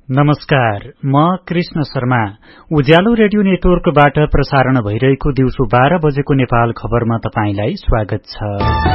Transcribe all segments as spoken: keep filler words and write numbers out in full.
नमस्कार, म कृष्ण शर्मा। उज्यालो रेडियो नेटवर्कबाट प्रसारण भइरहेको दिउँसो बाह्र बजेको नेपाल खबरमा तपाईंलाई स्वागत छ।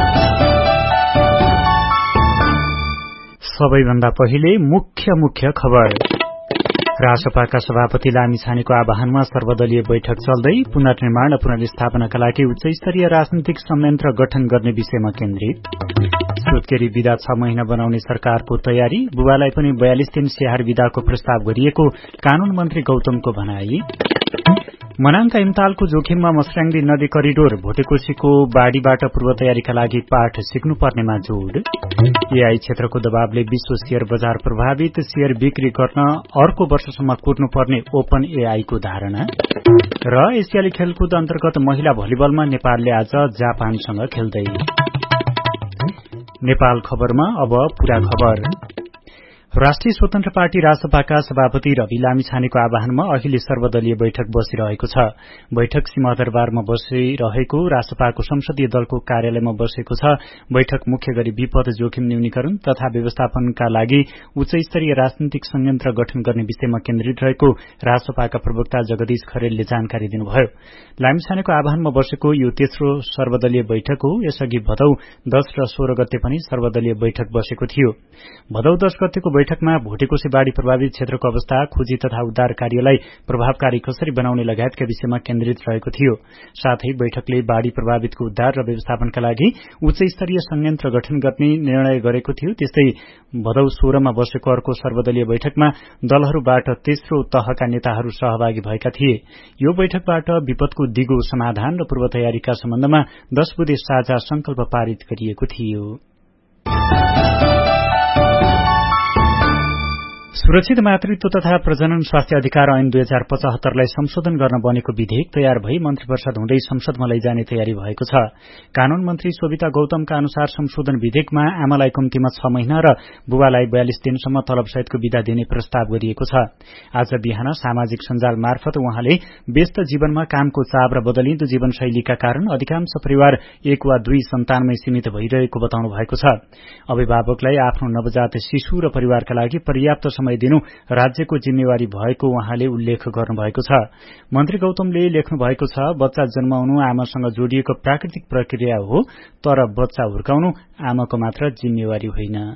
सबैभन्दा पहिले मुख्य मुख्य खबर। रासपाका सभापति लामिछानेको आह्वानमा सर्वदलीय बैठक चल्दै पुनर्निर्माण र पुनर्स्थापनाका लागि उच्चस्तरीय राजनीतिक संयन्त्र गठन गर्ने विषयमा केन्द्रित। सुत्केरी विधा छ महिना बनाउने सरकारको तयारी, बुबालाई पनि बयालिस दिन स्याहार विधाको प्रस्ताव गरिएको कानून मन्त्री गौतमको भनाई। मनाङका इम्तालको जोखिममा मस्र्याङदी नदी करिडोर, भोटेकोशीको बाढ़ीबाट पूर्व तयारीका लागि पाठ सिक्नुपर्नेमा जोड़। एआई क्षेत्रको दबावले विश्व शेयर बजार प्रभावित, शेयर बिक्री गर्न अर्को वर्षसम्म कुर्नुपर्ने ओपन एआई को धारणा। र एसियाली खेलकुद अन्तर्गत महिला भलिबलमा नेपालले आज जापानसँग खेल्दै। नेपाल खबरमा अब पूरा खबर। राष्ट्रिय स्वतन्त्र पार्टी रासपाका सभापति रवि लामिछानेको आह्वानमा अहिले सर्वदलीय बैठक बसिरहेको छ। बैठक सिंहदरबारमा बसिरहेको रासपाको संसदीय दलको कार्यालयमा बसेको छ। बैठक मुख्य गरी विपद जोखिम न्यूनीकरण तथा व्यवस्थापनका लागि उच्च स्तरीय राजनीतिक संयन्त्र गठन गर्ने विषयमा केन्द्रित रहेको रासपाका प्रवक्ता जगदीश खरेलले जानकारी दिनुभयो। लामिछानेको आह्वानमा बसेको यो तेस्रो सर्वदलीय बैठक हो। यसअघि भदौ दश र सोह्र गते पनि सर्वदलीय बैठक बसेको थियो। भदौ दश गतेको बैठकमा भोटेकोशी बाढ़ी प्रभावित क्षेत्रको अवस्था, खोजी तथा उद्धार कार्यलाई प्रभावकारी कसरी बनाउने लगायतका विषयमा केन्द्रित रहेको थियो। साथै बैठकले बाढ़ी प्रभावितको उद्धार र व्यवस्थापनका लागि उच्च स्तरीय संयन्त्र गठन गर्ने निर्णय गरेको थियो। त्यस्तै भदौ सोह्रमा बसेको अर्को सर्वदलीय बैठकमा दलहरूबाट तेस्रो तहका नेताहरू सहभागी भएका थिए। यो बैठकबाट विपदको दिगो समाधान र पूर्व तयारीका सम्बन्धमा दश बुँदे साझा संकल्प पारित गरिएको थियो। सुरक्षित मातृत्व तथा प्रजनन स्वास्थ्य अधिकार ऐन दुई हजार पचहत्तरलाई संशोधन गर्न बनेको विधेयक तयार भई मन्त्री परिषद हुँदै संसदमा लैजाने तयारी भएको छ। कानून मन्त्री सोभिता गौतमका अनुसार संशोधन विधेयकमा आमालाई कम्तीमा छ महिना र बुबालाई बयालिस दिनसम्म तलबसहितको विधा दिने प्रस्ताव गरिएको छ। आज बिहान सामाजिक सञ्जाल मार्फत उहाँले व्यस्त जीवनमा कामको चाप र बदलिँदो जीवनशैलीका कारण अधिकांश परिवार एक वा दुई सन्तानमै सीमित भइरहेको बताउनु भएको छ। अभिभावकलाई आफ्नो नवजात शिशु र परिवारका लागि पर्याप्त समय दिनु राज्यको जिम्मेवारी भएको उहाँले उल्लेख गर्नुभएको छ। मन्त्री गौतमले लेख्नु भएको छ, बच्चा जन्माउनु आमासँग जोडिएको प्राकृतिक प्रक्रिया हो, तर बच्चा हुर्काउनु आमाको मात्र जिम्मेवारी होइन।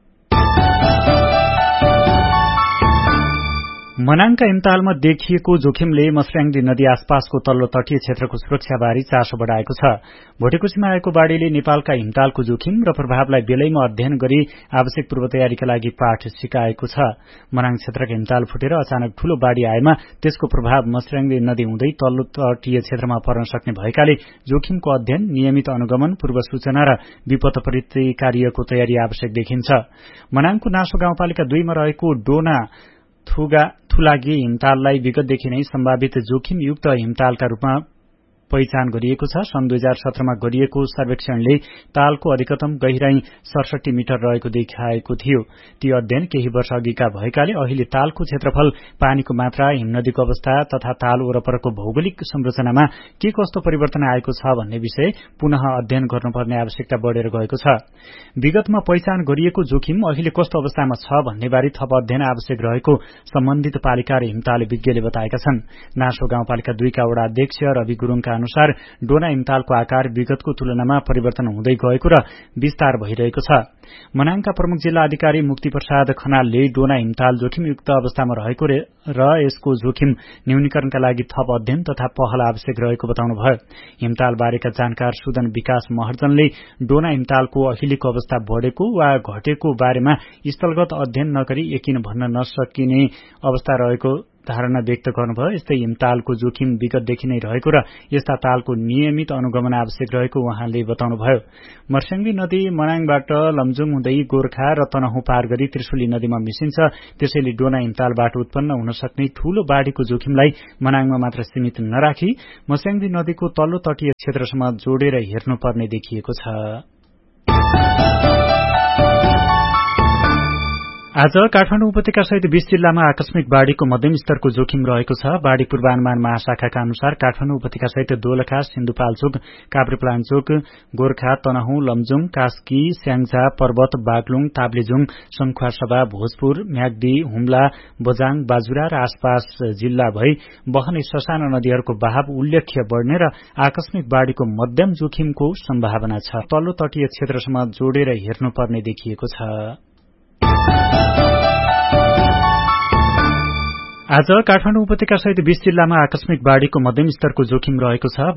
मनाङका इम्तालमा देखिएको जोखिमले मस्र्याङदी नदी आसपासको तल्लो तटीय क्षेत्रको सुरक्षाबारे चासो बढ़ाएको छ। भोटेकोशीमा आएको बाढ़ीले नेपालका हिमतालको जोखिम र प्रभावलाई बेलैमा अध्ययन गरी आवश्यक पूर्व तयारीका लागि पाठ सिकाएको छ। मनाङ क्षेत्रका हिमताल फुटेर अचानक ठूलो बाढ़ी आएमा त्यसको प्रभाव मस्र्याङदी नदी हुँदै तल्लो तटीय क्षेत्रमा पर्न सक्ने भएकाले जोखिमको अध्ययन, नियमित अनुगमन, पूर्व सूचना र विपद प्रतिकार्यको तयारी आवश्यक देखिन्छ। मनाङको नासो गाउँपालिका दुईमा रहेको डोना थुगा थुलागी हिमताललाई विगतदेखि नै सम्भावित जोखिमयुक्त हिमतालका रूपमा पहिचान गरिएको छ। सन् दुई हजार सत्रमा गरिएको सर्वेक्षणले तालको अधिकतम गहिराई सडसठी मिटर रहेको देखाएको थियो। ती अध्ययन केही वर्ष अघिका भएकाले अहिले तालको क्षेत्रफल, पानीको मात्रा, हिमनदीको अवस्था तथा ताल वरपरको भौगोलिक संरचनामा के कस्तो परिवर्तन आएको छ भन्ने विषय पुनः अध्ययन गर्नुपर्ने आवश्यकता बढ़ेर गएको छ। विगतमा पहिचान गरिएको जोखिम अहिले कस्तो अवस्थामा छ भन्नेबारे थप अध्ययन आवश्यक रहेको सम्बन्धित पालिका र हिमताल विज्ञले बताएका छन्। नासो गाउँपालिका दुईका वडा अध्यक्ष रवि गुरूङका अनुसार डोना हिमतालको आकार विगतको तुलनामा परिवर्तन हुँदै गएको र विस्तार भइरहेको छ। मनाङका प्रमुख जिल्ला अधिकारी मुक्ति प्रसाद खनालले डोना हिमताल जोखिमयुक्त अवस्थामा रहेको र यसको जोखिम न्यूनीकरणका लागि थप अध्ययन तथा पहल आवश्यक रहेको बताउनुभयो। हिमताल बारेका जानकार सुदन विकास महर्जनले डोना हिमतालको अहिलेको अवस्था बढ़ेको वा घटेको बारेमा स्थलगत अध्ययन नगरी यकिन भन्न नसकिने अवस्था रहेको धारणा व्यक्त गर्नुभयो। यस्तै हिमतालको जोखिम विगतदेखि नै रहेको र यस्ता तालको नियमित अनुगमन आवश्यक रहेको उहाँले बताउनुभयो। मर्स्याङदी नदी मनाङबाट लमजुङ हुँदै गोर्खा र तनहुँ पार गरी त्रिशुली नदीमा मिसिन्छ। त्यसैले डोना हिमतालबाट उत्पन्न हुन सक्ने ठूलो बाढ़ीको जोखिमलाई मनाङमा मात्र सीमित नराखी मर्स्याङदी नदीको तल्लो तटीय क्षेत्रसम्म जोडेर हेर्नुपर्ने देखिएको छ। आज काठमाडौँ उपत्यका सहित बीस जिल्लामा आकस्मिक बाढ़ीको मध्यम स्तरको जोखिम रहेको छ। बाढ़ी पूर्वानुमान महाशाखाका अनुसार काठमाडौँ उपत्यका सहित दोलखा, सिन्धुपाल्चोक, काभ्रेपलाञ्चोक, गोर्खा, तनहुँ, लमजुङ, कास्की, स्याङ्जा, पर्वत, बागलुङ, ताप्लेजुङ, सङ्खुवासभा, भोजपुर, म्याग्दी, हुम्ला, बजाङ, बाजुरा र आसपास जिल्ला भई बहने ससाना नदीहरूको बहाव उल्लेख्य बढ़ने र आकस्मिक बाढ़ीको मध्यम जोखिमको सम्भावना छ। तल्लो तटीय क्षेत्रसम्म जोडेर हेर्नुपर्ने देखिएको छ। आज काठमाडौँ उपत्यका सहित बीस जिल्लामा आकस्मिक बाढ़ीको मध्यम स्तरको जोखिम रहेको छ।